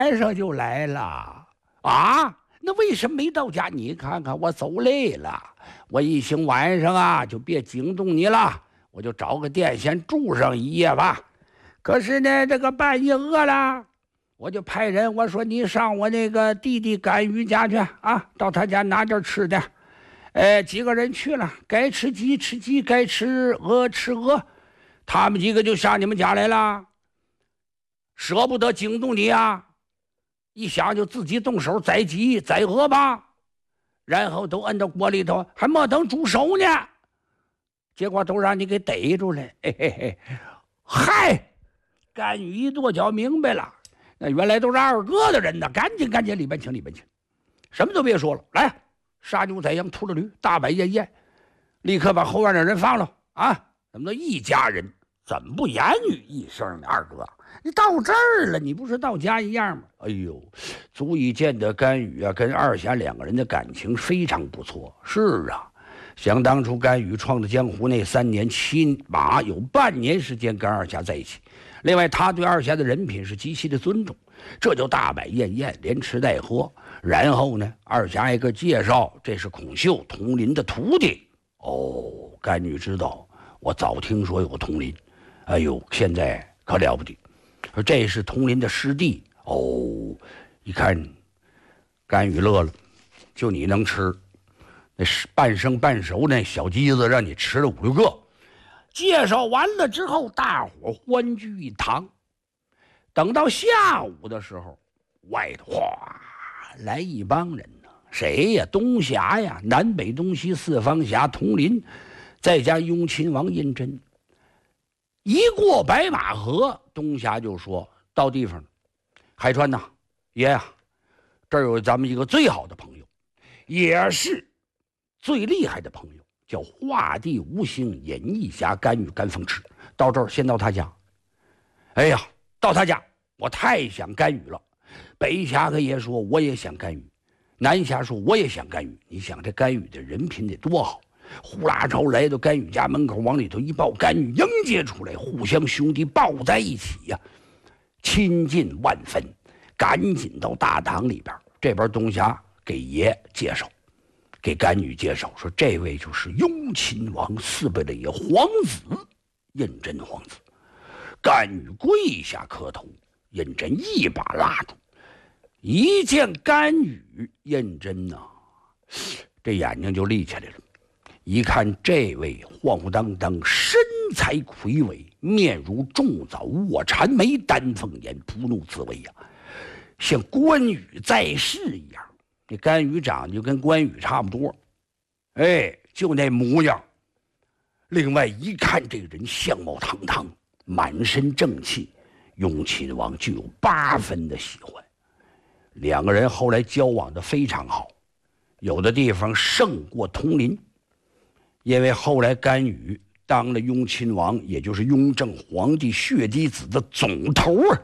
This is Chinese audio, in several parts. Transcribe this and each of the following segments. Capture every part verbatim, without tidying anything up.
上就来了啊？那为什么没到家？你看看我走累了，我一醒晚上啊就别惊动你了，我就找个店先住上一夜吧。可是呢，这个半夜饿了，我就派人我说你上我那个弟弟甘宇家去啊，到他家拿点吃的。哎，几个人去了，该吃鸡吃鸡，该吃鹅吃鹅，他们几个就上你们家来了，舍不得惊动你啊，一想就自己动手宰鸡宰鹅吧，然后都摁到锅里头，还没等煮熟呢，结果都让你给逮住了。嘿嘿嘿，嗨！甘宇一跺脚明白了，那原来都是二哥的人呢，赶紧赶紧里边请里边请，什么都别说了，来杀牛宰羊屠了驴，大摆宴宴，立刻把后院的人放了啊！咱们都一家人，怎么不言语一声呢？二哥，你到这儿了，你不是到家一样吗？哎呦，足以见得甘宇啊跟二侠两个人的感情非常不错。是啊，想当初甘宇创的江湖那三年，起码有半年时间跟二侠在一起。另外，他对二侠的人品是极其的尊重，这就大摆宴宴，连吃带喝。然后呢，二侠一个介绍，这是孔秀佟林的徒弟。哦，甘宇知道，我早听说有个佟林，哎呦，现在可了不得。说这是佟林的师弟。哦，一看，甘宇乐了，就你能吃，那是半生半熟那小鸡子，让你吃了五六个。介绍完了之后，大伙欢聚一堂。等到下午的时候，外头哗来一帮人呢，谁呀？东侠呀，南北东西四方侠，佟林，再加雍亲王胤禛。一过白马河，东侠就说到地方了，海川呐，爷呀，这儿有咱们一个最好的朋友，也是最厉害的朋友。叫画地无形演艺侠甘宇甘凤池，到这儿先到他家。哎呀，到他家，我太想甘宇了。北侠可也说我也想甘宇，南侠说我也想甘宇。你想这甘宇的人品得多好！呼啦超来到甘宇家门口，往里头一抱，甘宇迎接出来，互相兄弟抱在一起呀、啊，亲近万分。赶紧到大堂里边，这边东侠给爷介绍。给甘宇介绍说，这位就是雍亲王四辈的爷皇子胤禛皇子。甘宇跪下磕头，胤禛一把拉住。一见甘宇，胤禛呐，这眼睛就立起来了。一看这位晃晃荡荡，身材魁伟，面如重枣，卧蚕眉，丹凤眼，不怒自威呀、啊，像关羽在世一样。这甘宇长得就跟关羽差不多，哎，就那模样。另外一看这个人相貌堂堂，满身正气，雍亲王就有八分的喜欢。两个人后来交往的非常好，有的地方胜过佟林，因为后来甘宇当了雍亲王，也就是雍正皇帝血滴子的总头啊。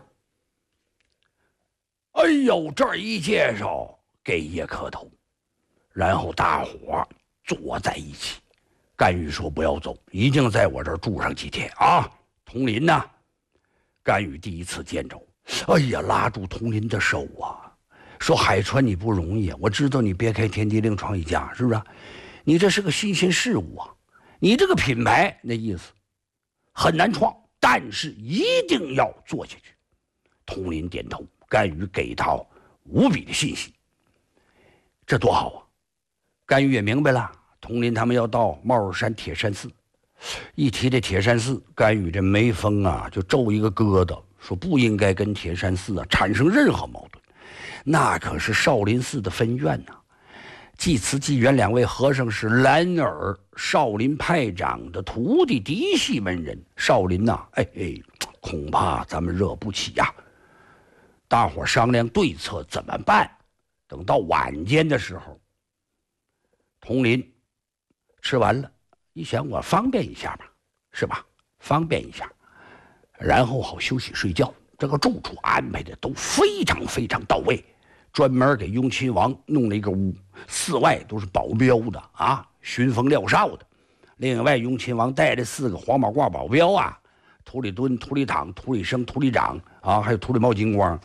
哎呦，这一介绍。给爷磕头，然后大伙坐在一起。甘宇说：“不要走，一定在我这儿住上几天啊。”佟林呢？甘宇第一次见着，哎呀，拉住佟林的手啊，说：“海川，你不容易啊！我知道你别开天地另创一家，是不是？你这是个新鲜事物啊！你这个品牌那意思很难创，但是一定要做下去。”佟林点头，甘宇给他无比的信心。这多好啊！甘宇也明白了，佟林他们要到帽儿山铁山寺。一提这铁山寺，甘宇这眉峰啊就皱一个疙瘩，说不应该跟铁山寺啊产生任何矛盾，那可是少林寺的分院呐、啊。济慈、济远两位和尚是兰尔少林派长的徒弟嫡系门人，少林呐、啊，哎哎，恐怕咱们惹不起呀、啊。大伙商量对策怎么办？等到晚间的时候，佟林吃完了，一想我方便一下吧，是吧？方便一下，然后好休息睡觉。这个住处安排的都非常非常到位，专门给雍亲王弄了一个屋，四外都是保镖的啊，巡风廖哨的。另外，雍亲王带着四个黄马褂保镖啊，土里墩、土里躺、土里生、土里长啊，还有土里冒金光。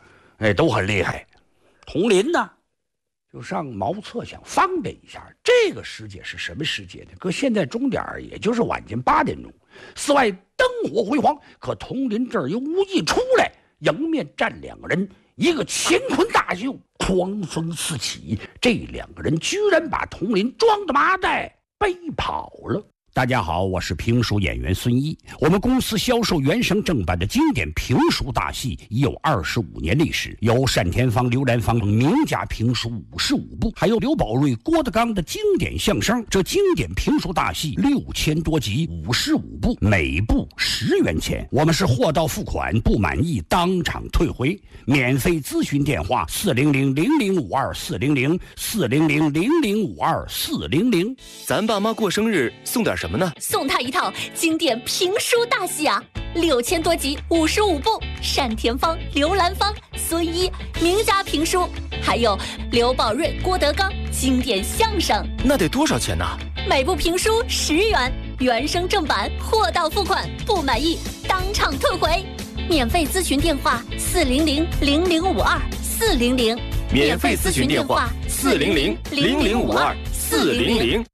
哎，都很厉害。佟林呢，就上茅厕想方便一下。这个时节是什么时节呢？搁现在钟点也就是晚间八点钟，寺外灯火辉煌，可佟林这儿又无意出来，迎面站两个人，一个乾坤大袖，狂风四起，这两个人居然把佟林装着麻袋背跑了。大家好，我是评书演员孙一。我们公司销售原声正版的经典评书大戏已有二十五年历史，有单田芳、刘兰芳名家评书五十五部，还有刘宝瑞、郭德纲的经典相声。这经典评书大戏六千多集，五十五部，每部十元钱。我们是货到付款，不满意当场退回。免费咨询电话：四零零零零五二四零零四零零零零五二四零零。 咱爸妈过生日送点什么呢？ 送他一套经典评书大戏啊，六千多集，五十五部，单田芳、刘兰芳、孙一名家评书，还有刘宝瑞、郭德纲经典相声。 那得多少钱呢？ 每部评书十元，原声正版，货到付款，不满意当场退回。免费咨询电话：四零零零零五二四零零。 免费咨询电话：四零零零零五二四零零。